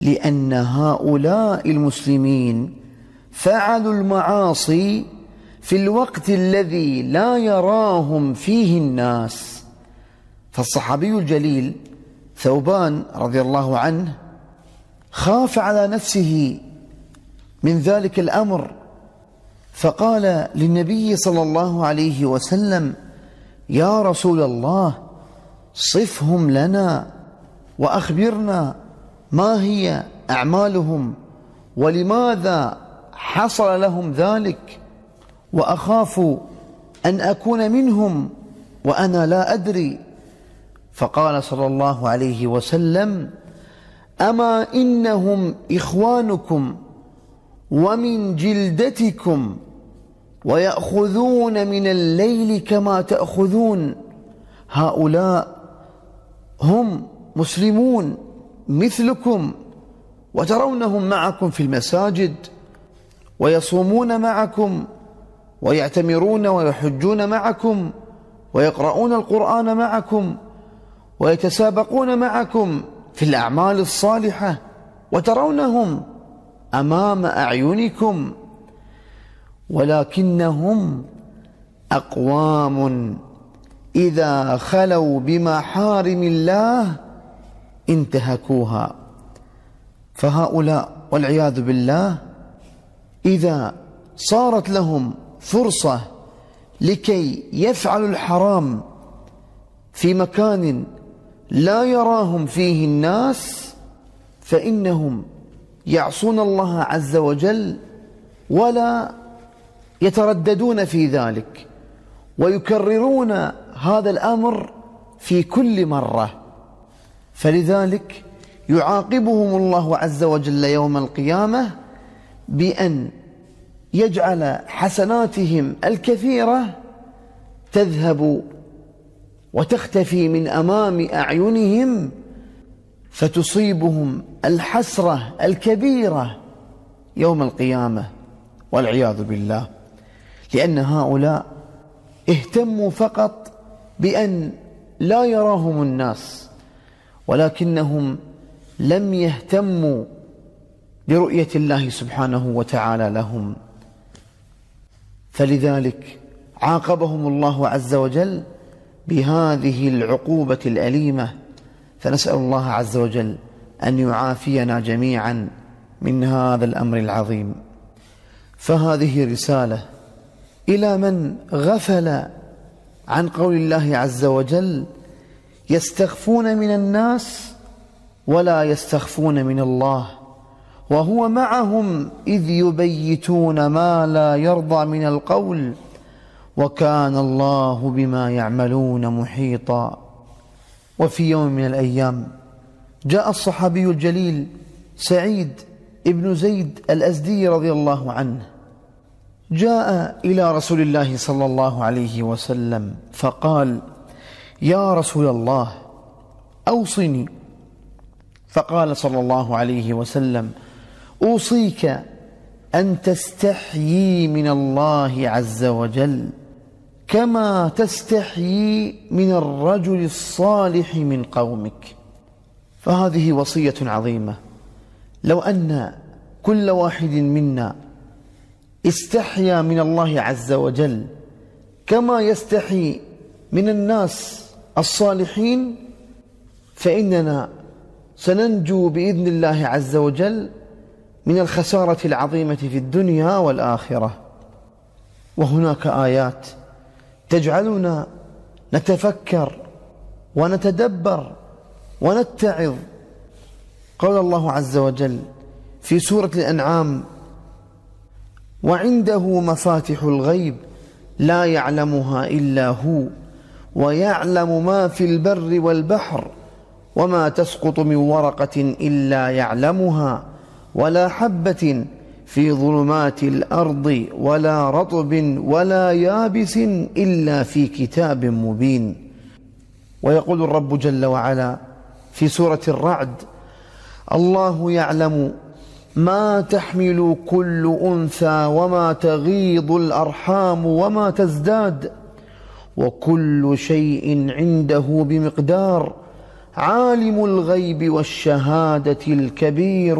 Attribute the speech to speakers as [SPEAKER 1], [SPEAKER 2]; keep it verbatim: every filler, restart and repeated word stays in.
[SPEAKER 1] لأن هؤلاء المسلمين فعلوا المعاصي في الوقت الذي لا يراهم فيه الناس. فالصحابي الجليل ثوبان رضي الله عنه خاف على نفسه من ذلك الأمر، فقال للنبي صلى الله عليه وسلم: يا رسول الله، صفهم لنا وأخبرنا ما هي أعمالهم ولماذا حصل لهم ذلك، وأخاف أن أكون منهم وأنا لا أدري. فقال صلى الله عليه وسلم: أما إنهم إخوانكم ومن جلدتكم ويأخذون من الليل كما تأخذون. هؤلاء هم مسلمون مثلكم، وترونهم معكم في المساجد ويصومون معكم ويعتمرون ويحجون معكم ويقرؤون القرآن معكم ويتسابقون معكم في الأعمال الصالحة، وترونهم أمام أعينكم، ولكنهم أقوام إذا خلوا بمحارم الله انتهكوها. فهؤلاء والعياذ بالله إذا صارت لهم فرصة لكي يفعلوا الحرام في مكان لا يراهم فيه الناس، فإنهم يعصون الله عز وجل ولا يترددون في ذلك، ويكررون هذا الأمر في كل مرة. فلذلك يعاقبهم الله عز وجل يوم القيامة بأن يجعل حسناتهم الكثيرة تذهب وتختفي من أمام أعينهم، فتصيبهم الحسرة الكبيرة يوم القيامة والعياذ بالله، لأن هؤلاء اهتموا فقط بأن لا يراهم الناس، ولكنهم لم يهتموا برؤية الله سبحانه وتعالى لهم. فلذلك عاقبهم الله عز وجل بهذه العقوبة الأليمة. فنسأل الله عز وجل أن يعافينا جميعا من هذا الأمر العظيم. فهذه رسالة إلى من غفل عن قول الله عز وجل: يستخفون من الناس ولا يستخفون من الله، وهو معهم إذ يبيتون ما لا يرضى من القول، وكان الله بما يعملون محيطا. وفي يوم من الأيام جاء الصحابي الجليل سعيد ابن زيد الأزدي رضي الله عنه، جاء إلى رسول الله صلى الله عليه وسلم فقال: يا رسول الله، أوصني. فقال صلى الله عليه وسلم: أوصيك أن تستحيي من الله عز وجل كما تستحيي من الرجل الصالح من قومك. فهذه وصية عظيمة. لو أن كل واحد منا استحيا من الله عز وجل كما يستحي من الناس الصالحين، فإننا سننجو بإذن الله عز وجل من الخسارة العظيمة في الدنيا والآخرة. وهناك آيات تجعلنا نتفكر ونتدبر ونتعظ. قال الله عز وجل في سورة الأنعام: وعنده مفاتح الغيب لا يعلمها إلا هو ويعلم ما في البر والبحر وما تسقط من ورقة إلا يعلمها ولا حبة في ظلمات الأرض ولا رطب ولا يابس إلا في كتاب مبين. ويقول الرب جل وعلا في سورة الرعد: الله يعلم ما تحمل كل أنثى وما تغيض الأرحام وما تزداد وكل شيء عنده بمقدار عالم الغيب والشهادة الكبير